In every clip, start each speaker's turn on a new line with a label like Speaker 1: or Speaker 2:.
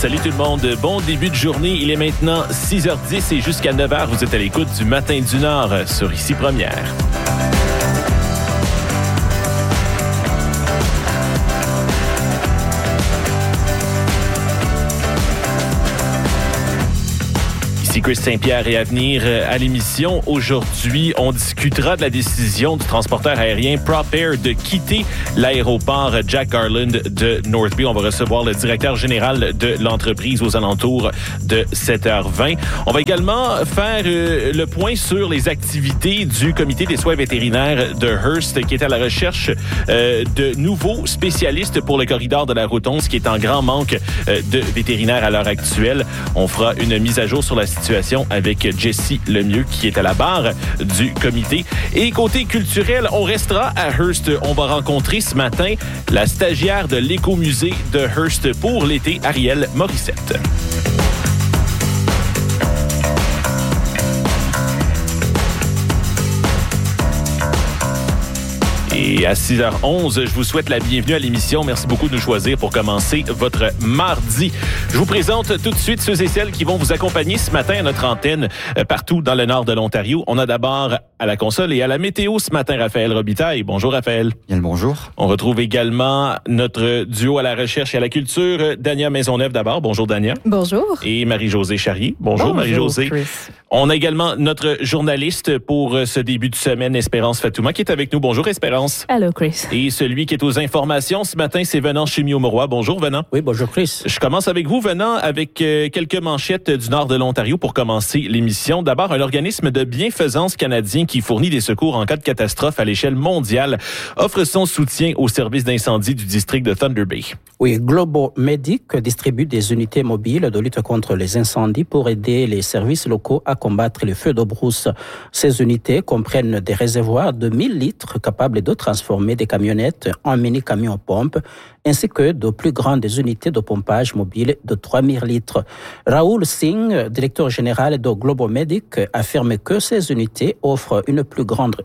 Speaker 1: Salut tout le monde, bon début de journée. Il est maintenant 6h10 et jusqu'à 9h, vous êtes à l'écoute du Matin du Nord sur Ici Première. Chris Saint-Pierre est à venir à l'émission. Aujourd'hui, on discutera de la décision du transporteur aérien PropAir de quitter l'aéroport Jack Garland de North Bay. On va recevoir le directeur général de l'entreprise aux alentours de 7h20. On va également faire le point sur les activités du comité des soins vétérinaires de Hearst qui est à la recherche de nouveaux spécialistes pour le corridor de la route 11 qui est en grand manque de vétérinaires à l'heure actuelle. On fera une mise à jour sur la situation avec Jessie Lemieux qui est à la barre du comité. Et côté culturel, on restera à Hearst. On va rencontrer ce matin la stagiaire de l'écomusée de Hearst pour l'été, Arielle Morissette. Et à 6h11, je vous souhaite la bienvenue à l'émission. Merci beaucoup de nous choisir pour commencer votre mardi. Je vous présente tout de suite ceux et celles qui vont vous accompagner ce matin à notre antenne partout dans le nord de l'Ontario. On a d'abord à la console et à la météo ce matin, Raphaël Robitaille. Bonjour, Raphaël.
Speaker 2: Bien le bonjour.
Speaker 1: On retrouve également notre duo à la recherche et à la culture, Dania Maisonneuve d'abord. Bonjour, Dania.
Speaker 3: Bonjour.
Speaker 1: Et Marie-Josée Charrier. Bonjour Marie-Josée.
Speaker 3: Chris.
Speaker 1: On a également notre journaliste pour ce début de semaine, Espérance Fatouma, qui est avec nous. Bonjour, Espérance.
Speaker 3: Allô, Chris.
Speaker 1: Et celui qui est aux informations ce matin, c'est Venant Chimio-Mauroy. Bonjour, Venant.
Speaker 4: Oui, bonjour, Chris.
Speaker 1: Je commence avec vous, Venant, avec quelques manchettes du nord de l'Ontario pour commencer l'émission. D'abord, un organisme de bienfaisance canadien qui fournit des secours en cas de catastrophe à l'échelle mondiale offre son soutien au service d'incendie du district de Thunder Bay.
Speaker 4: Oui, Global Medic distribue des unités mobiles de lutte contre les incendies pour aider les services locaux à combattre les feux de brousse. Ces unités comprennent des réservoirs de 1000 litres capables de transformer des camionnettes en mini-camions pompes, ainsi que de plus grandes unités de pompage mobile de 3000 litres. Raoul Singh, directeur général de Global Medic, affirme que ces unités offrent une plus grande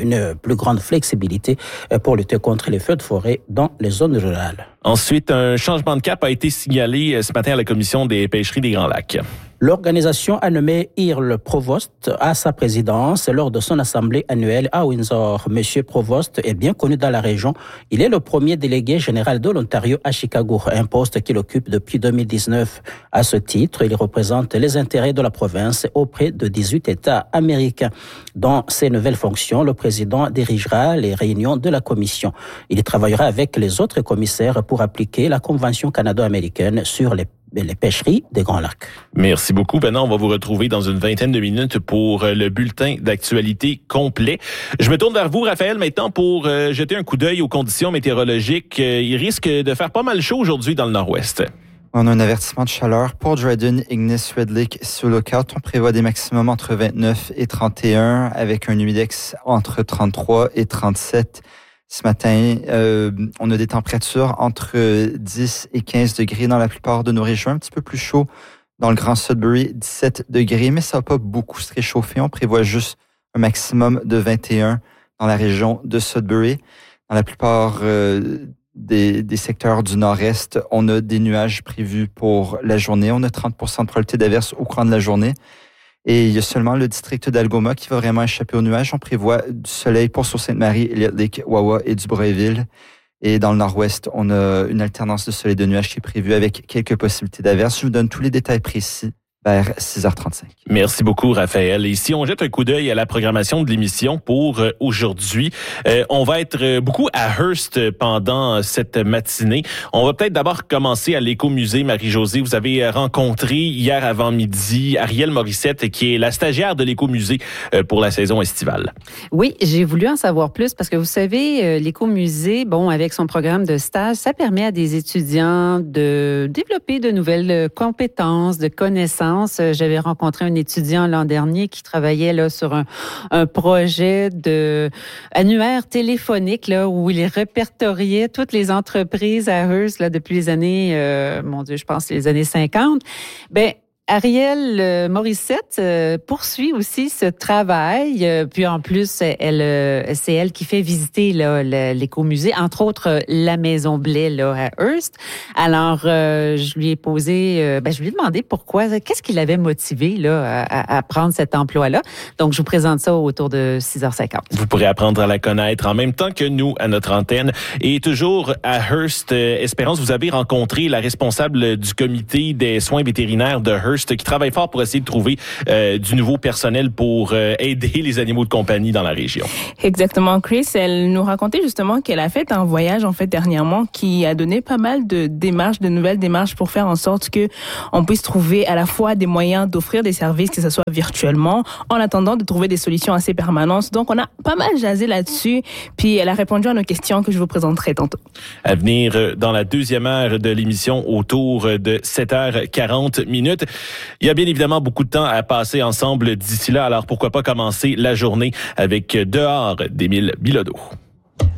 Speaker 4: flexibilité pour lutter contre les feux de forêt dans les zones rurales.
Speaker 1: Ensuite, un changement de cap a été signalé ce matin à la Commission des pêcheries des Grands Lacs.
Speaker 4: L'organisation a nommé Earl Provost à sa présidence lors de son assemblée annuelle à Windsor. Monsieur Provost est bien connu dans la région. Il est le premier délégué général de l'Ontario à Chicago, un poste qu'il occupe depuis 2019. À ce titre, il représente les intérêts de la province auprès de 18 États américains. Dans ses nouvelles fonctions, le président dirigera les réunions de la commission. Il travaillera avec les autres commissaires pour appliquer la Convention canado-américaine sur les pêcheries des Grands Lacs.
Speaker 1: Merci beaucoup. Maintenant, on va vous retrouver dans une vingtaine de minutes pour le bulletin d'actualité complet. Je me tourne vers vous, Raphaël, maintenant pour jeter un coup d'œil aux conditions météorologiques. Il risque de faire pas mal chaud aujourd'hui dans le nord-ouest.
Speaker 2: On a un avertissement de chaleur pour Dryden, Ignis, Red Lake, sous Lookout. On prévoit des maximums entre 29 et 31 avec un humidex entre 33 et 37. Ce matin, on a des températures entre 10 et 15 degrés dans la plupart de nos régions. Un petit peu plus chaud dans le Grand Sudbury, 17 degrés, mais ça va pas beaucoup se réchauffer. On prévoit juste un maximum de 21 dans la région de Sudbury. Dans la plupart des secteurs du nord-est, on a des nuages prévus pour la journée. On a 30% de probabilité d'averse au courant de la journée. Et il y a seulement le district d'Algoma qui va vraiment échapper aux nuages. On prévoit du soleil pour Sault-Sainte-Marie, Elliott Lake, Wawa et Dubreuilville. Et dans le nord-ouest, on a une alternance de soleil et de nuages qui est prévue avec quelques possibilités d'averse. Je vous donne tous les détails précis vers 6h35.
Speaker 1: Merci beaucoup, Raphaël. Et si on jette un coup d'œil à la programmation de l'émission pour aujourd'hui, on va être beaucoup à Hearst pendant cette matinée. On va peut-être d'abord commencer à l'écomusée. Marie-Josée, vous avez rencontré hier avant-midi Arielle Morissette, qui est la stagiaire de l'écomusée pour la saison estivale.
Speaker 3: Oui, j'ai voulu en savoir plus parce que vous savez, l'écomusée, avec son programme de stage, ça permet à des étudiants de développer de nouvelles compétences, de connaissances. J'avais rencontré un étudiant l'an dernier qui travaillait là, sur un projet de annuaire téléphonique là, où il répertoriait toutes les entreprises à Hearst là, depuis les années, je pense les années 50. Arielle Morissette poursuit aussi ce travail. Puis en plus, c'est elle qui fait visiter là, l'écomusée, entre autres la Maison Blais là, à Hearst. Alors, je lui ai demandé pourquoi, qu'est-ce qui l'avait motivé là, à prendre cet emploi-là. Donc, je vous présente ça autour de 6h50.
Speaker 1: Vous pourrez apprendre à la connaître en même temps que nous à notre antenne. Et toujours à Hearst, Espérance, vous avez rencontré la responsable du comité des soins vétérinaires de Hearst, qui travaille fort pour essayer de trouver du nouveau personnel pour aider les animaux de compagnie dans la région.
Speaker 5: Exactement, Chris. Elle nous racontait justement qu'elle a fait un voyage dernièrement qui a donné pas mal de nouvelles démarches pour faire en sorte que on puisse trouver à la fois des moyens d'offrir des services, que ce soit virtuellement, en attendant de trouver des solutions assez permanentes. Donc, on a pas mal jasé là-dessus. Puis, elle a répondu à nos questions que je vous présenterai tantôt.
Speaker 1: À venir dans la deuxième heure de l'émission autour de 7h40 minutes. Il y a bien évidemment beaucoup de temps à passer ensemble d'ici là, alors pourquoi pas commencer la journée avec Dehors d'Émile Bilodeau.